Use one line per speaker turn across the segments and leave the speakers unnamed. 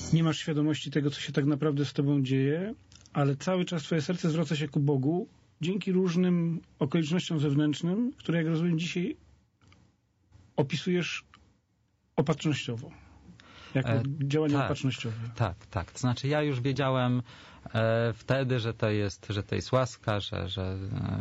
Nie masz świadomości tego, co się tak naprawdę z tobą dzieje, ale cały czas twoje serce zwraca się ku Bogu dzięki różnym okolicznościom zewnętrznym, które, jak rozumiem, dzisiaj opisujesz opatrznościowo. Jako działanie opatrznościowe.
Tak. To znaczy ja już wiedziałem wtedy, że to jest łaska, że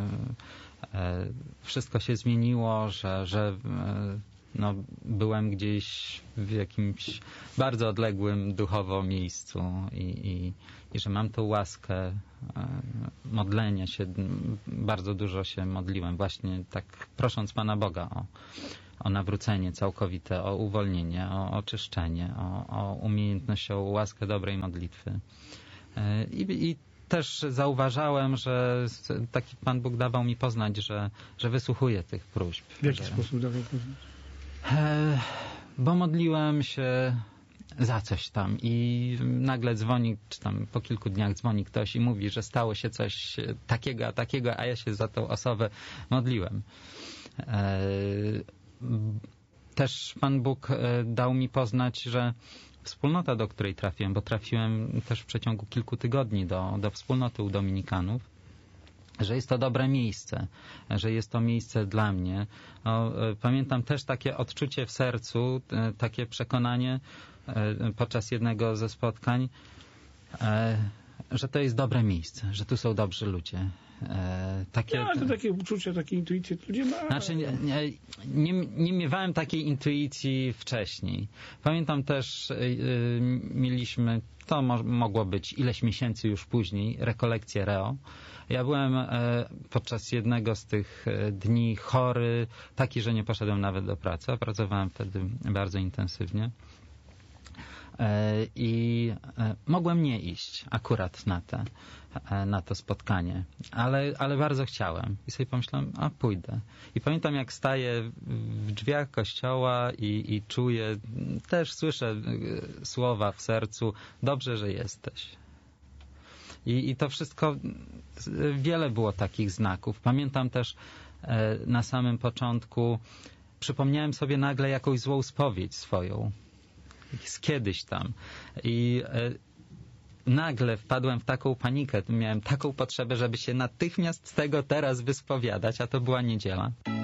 wszystko się zmieniło, że no, byłem gdzieś w jakimś bardzo odległym duchowo miejscu i że mam tą łaskę modlenia się. Bardzo dużo się modliłem, właśnie tak prosząc Pana Boga o nawrócenie całkowite, o uwolnienie, o oczyszczenie, o umiejętność, o łaskę dobrej modlitwy. I też zauważałem, że taki Pan Bóg dawał mi poznać, że wysłuchuje tych próśb.
W jaki sposób dawał poznać?
Bo modliłem się za coś tam i nagle dzwoni, czy tam po kilku dniach dzwoni ktoś i mówi, że stało się coś takiego, a ja się za tą osobę modliłem. Też Pan Bóg dał mi poznać, że wspólnota, do której trafiłem, bo trafiłem też w przeciągu kilku tygodni do wspólnoty u Dominikanów, że jest to dobre miejsce, że jest to miejsce dla mnie. Pamiętam też takie odczucie w sercu, takie przekonanie podczas jednego ze spotkań, że to jest dobre miejsce, że tu są dobrzy ludzie.
To takie uczucie, takie intuicje ludzie mają.
Znaczy, nie miewałem takiej intuicji wcześniej. Pamiętam też, mieliśmy, to mogło być ileś miesięcy już później, rekolekcję Reo. Ja byłem podczas jednego z tych dni chory, taki, że nie poszedłem nawet do pracy. Pracowałem wtedy bardzo intensywnie. I mogłem nie iść akurat na to spotkanie, ale bardzo chciałem i sobie pomyślałem, pójdę. I pamiętam, jak staję w drzwiach kościoła i czuję, też słyszę słowa w sercu, dobrze, że jesteś. I to wszystko, wiele było takich znaków. Pamiętam też na samym początku, przypomniałem sobie nagle jakąś złą spowiedź swoją, z kiedyś tam. I nagle wpadłem w taką panikę, miałem taką potrzebę, żeby się natychmiast z tego teraz wyspowiadać, a to była niedziela.